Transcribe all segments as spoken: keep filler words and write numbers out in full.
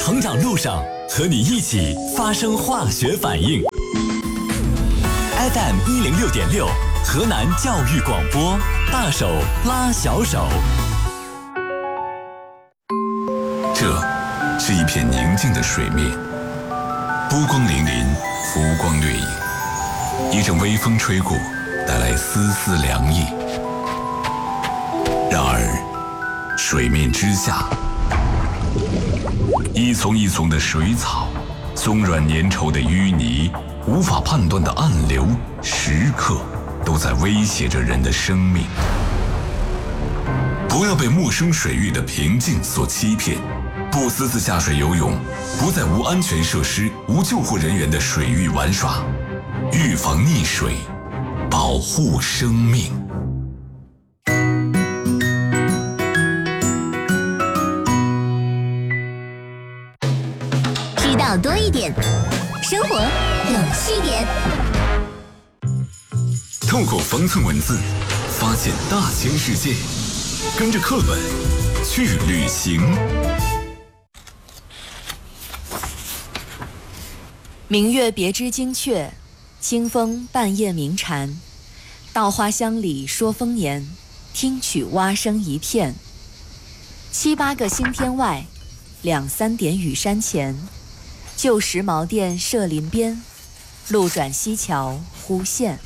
成长路上，和你一起发生化学反应。F M 一零六点六，河南教育广播，大手拉小手。 这是一片宁静的水面，波光粼粼，浮光掠影。一阵微风吹过，带来丝丝凉意。然而，水面之下，一丛一丛的水草，松软粘稠的淤泥，无法判断的暗流，时刻都在威胁着人的生命。不要被陌生水域的平静所欺骗，不私自下水游泳，不在无安全设施、无救护人员的水域玩耍，预防溺水，保护生命。 知道多一点，生活有趣点。 透过方寸文字，发现大千世界，跟着课本去旅行。 明月别枝惊鹊，清风半夜鸣蝉。稻花香里说丰年，听取蛙声一片。七八个星天外，两三点雨山前。旧时茅店社林边，路转溪桥忽见。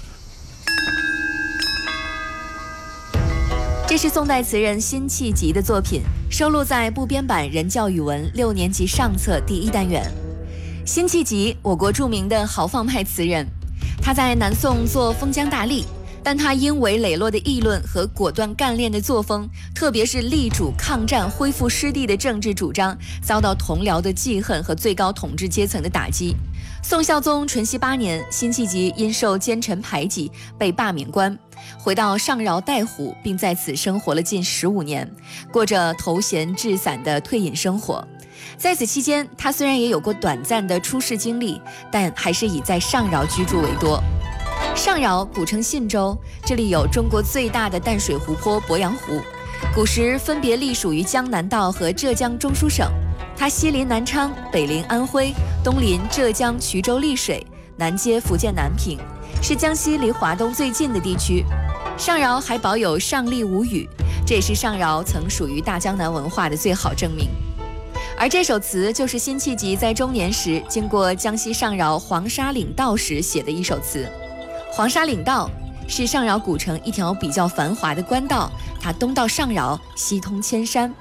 这是宋代词人辛弃疾的作品，收录在部编版人教语文六年级上册第一单元。辛弃疾，我国著名的豪放派词人，他在南宋做封疆大吏，但他因为磊落的议论和果断干练的作风，特别是力主抗战、恢复失地的政治主张，遭到同僚的记恨和最高统治阶层的打击。宋孝宗淳熙八年，辛弃疾因受奸臣排挤被罢免官，回到上饶带湖，并在此生活了近十五年，过着头衔置散的退隐生活。在此期间，他虽然也有过短暂的出仕经历，但还是以在上饶居住为多。上饶古称信州，这里有中国最大的淡水湖泊鄱阳湖，古时分别隶属于江南道和浙江中书省。它西临南昌，北临安徽，东临浙江衢州丽水，南接福建南平，是江西离华东最近的地区。上饶还保有上吏无语，这也是上饶曾属于大江南文化的最好证明。而这首词就是辛弃疾在中年时经过江西上饶黄沙岭道时写的一首词。黄沙岭道是上饶古城一条比较繁华的官道，它东到上饶，西通千山。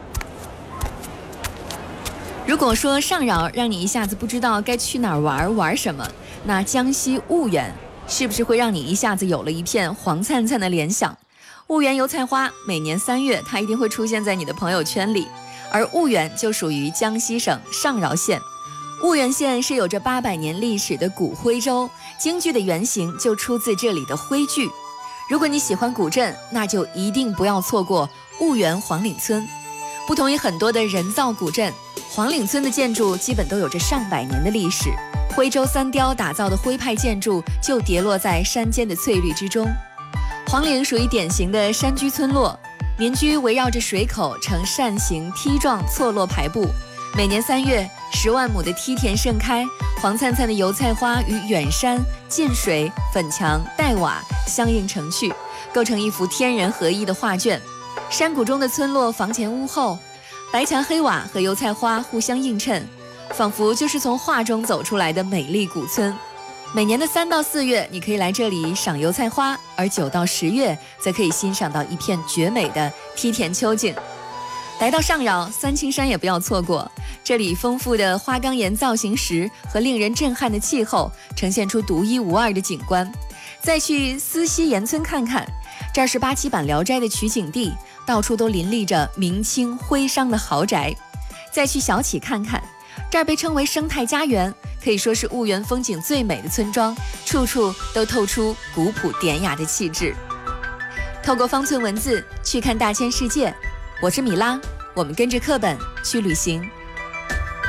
如果说上饶让你一下子不知道该去哪儿玩玩什么，那江西婺源是不是会让你一下子有了一片黄灿灿的联想？婺源油菜花每年三月它一定会出现在你的朋友圈里，而婺源就属于江西省上饶县。婺源县是有着八百年历史的古徽州，京剧的原型就出自这里的徽剧。如果你喜欢古镇，那就一定不要错过婺源黄岭村。不同于很多的人造古镇，黄岭村的建筑基本都有着上百年的历史，徽州三雕打造的徽派建筑就跌落在山间的翠绿之中。黄岭属于典型的山居村落，民居围绕着水口呈扇形梯状错落排布，每年三月，十万亩的梯田盛开，黄灿灿的油菜花与远山、近水、粉墙、黛瓦相映成趣，构成一幅天人合一的画卷。山谷中的村落房前屋后，白墙黑瓦和油菜花互相映衬，仿佛就是从画中走出来的美丽古村。每年的三到四月，你可以来这里赏油菜花，而九到十月则可以欣赏到一片绝美的梯田秋景。来到上饶，三清山也不要错过，这里丰富的花岗岩造型石和令人震撼的气候，呈现出独一无二的景观。再去思溪岩村看看，这儿是八七版《聊斋》的取景地，到处都林立着明清徽商的豪宅。再去小启看看，这儿被称为生态家园，可以说是婺源风景最美的村庄，处处都透出古朴典雅的气质。透过方寸文字去看大千世界，我是米拉，我们跟着课本去旅行。